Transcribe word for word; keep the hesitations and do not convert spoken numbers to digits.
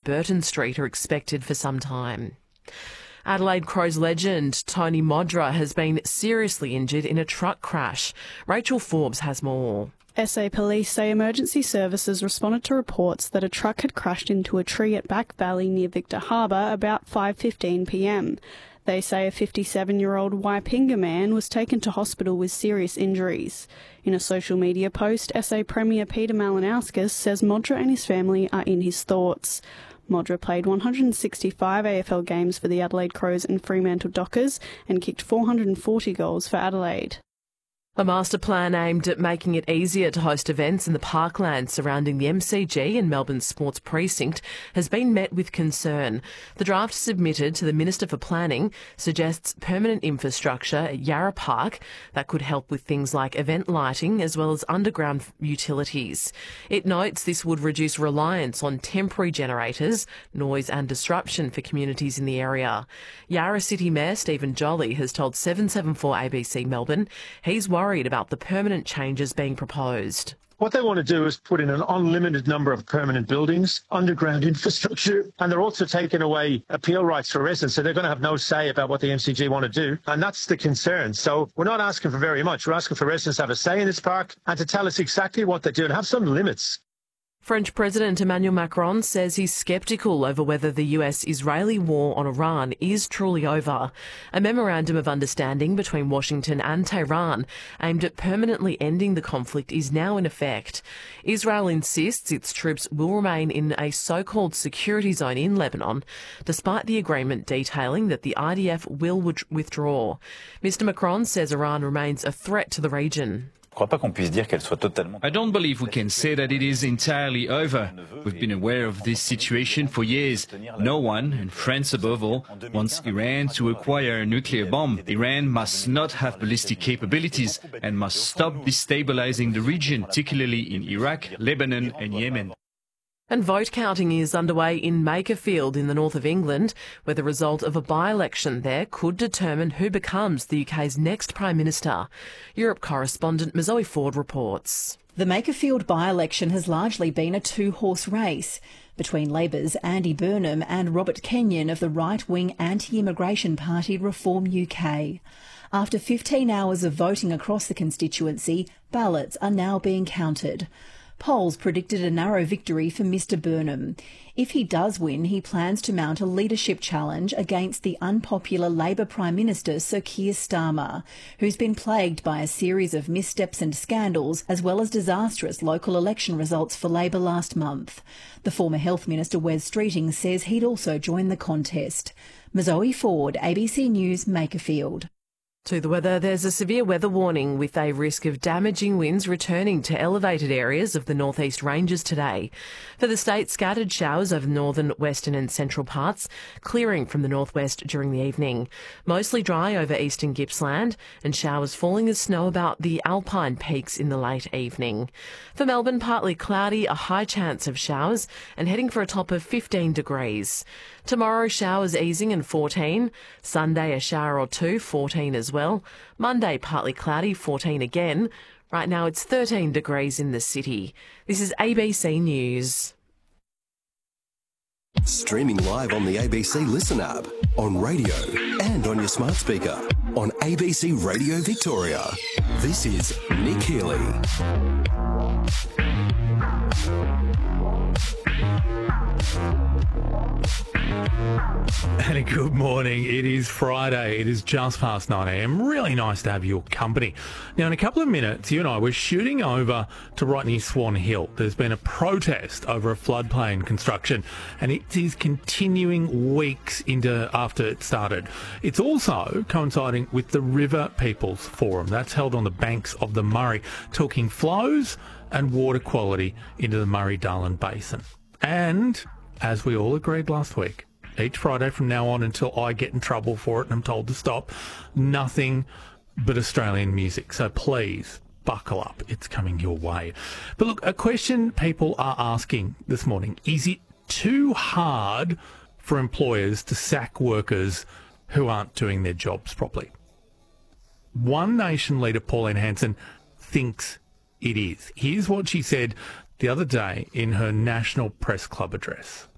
Burton Street are expected for some time. Adelaide Crows legend Tony Modra has been seriously injured in a truck crash. Rachel Forbes has more. S A police say emergency services responded to reports that a truck had crashed into a tree at Back Valley near Victor Harbour about five fifteen p m. They say a fifty-seven-year-old Waipinga man was taken to hospital with serious injuries. In a social media post, S A Premier Peter Malinauskas says Modra and his family are in his thoughts. Modra played one hundred sixty-five A F L games for the Adelaide Crows and Fremantle Dockers and kicked four hundred forty goals for Adelaide. A master plan aimed at making it easier to host events in the parkland surrounding the M C G and Melbourne Sports Precinct has been met with concern. The draft submitted to the Minister for Planning suggests permanent infrastructure at Yarra Park that could help with things like event lighting as well as underground utilities. It notes this would reduce reliance on temporary generators, noise and disruption for communities in the area. Yarra City Mayor Stephen Jolly has told seven seven four A B C Melbourne he's worried about the permanent changes being proposed. What they want to do is put in an unlimited number of permanent buildings, underground infrastructure, and they're also taking away appeal rights for residents, so they're going to have no say about what the M C G want to do, and that's the concern. So we're not asking for very much. We're asking for residents to have a say in this park and to tell us exactly what they do and have some limits. French President Emmanuel Macron says he's sceptical over whether the U S-Israeli war on Iran is truly over. A memorandum of understanding between Washington and Tehran aimed at permanently ending the conflict is now in effect. Israel insists its troops will remain in a so-called security zone in Lebanon, despite the agreement detailing that the I D F will withdraw. Mister Macron says Iran remains a threat to the region. I don't believe we can say that it is entirely over. We've been aware of this situation for years. No one, and France above all, wants Iran to acquire a nuclear bomb. Iran must not have ballistic capabilities and must stop destabilizing the region, particularly in Iraq, Lebanon and Yemen. And vote counting is underway in Makerfield in the north of England, where the result of a by-election there could determine who becomes the U K's next Prime Minister. Europe correspondent Mazoe Ford reports. The Makerfield by-election has largely been a two-horse race between Labor's Andy Burnham and Robert Kenyon of the right-wing anti-immigration party Reform U K. After fifteen hours of voting across the constituency, ballots are now being counted. Polls predicted a narrow victory for Mister Burnham. If he does win, he plans to mount a leadership challenge against the unpopular Labor Prime Minister Sir Keir Starmer, who's been plagued by a series of missteps and scandals, as well as disastrous local election results for Labor last month. The former Health Minister Wes Streeting says he'd also join the contest. Mazoe Ford, A B C News, Makerfield. To the weather, there's a severe weather warning with a risk of damaging winds returning to elevated areas of the northeast ranges today. For the state, scattered showers over northern, western and central parts, clearing from the northwest during the evening. Mostly dry over eastern Gippsland and showers falling as snow about the alpine peaks in the late evening. For Melbourne, partly cloudy, a high chance of showers and heading for a top of fifteen degrees. Tomorrow, showers easing and fourteen. Sunday, a shower or two, fourteen as well. Monday, partly cloudy, fourteen again. Right now, it's thirteen degrees in the city. This is A B C News. Streaming live on the A B C Listen app, on radio and on your smart speaker. On A B C Radio Victoria, this is Nick Healy. And a good morning. It is Friday. It is just past nine a m. Really nice to have your company. Now, in a couple of minutes, you and I, we're shooting over to right near Swan Hill. There's been a protest over a floodplain construction, and it is continuing weeks into after it started. It's also coinciding with the River People's Forum. That's held on the banks of the Murray, talking flows and water quality into the Murray-Darling Basin. And, as we all agreed last week, each Friday from now on until I get in trouble for it and I'm told to stop, nothing but Australian music. So please, buckle up. It's coming your way. But look, a question people are asking this morning, is it too hard for employers to sack workers who aren't doing their jobs properly? One Nation leader, Pauline Hanson, thinks it is. Here's what she said the other day in her National Press Club address.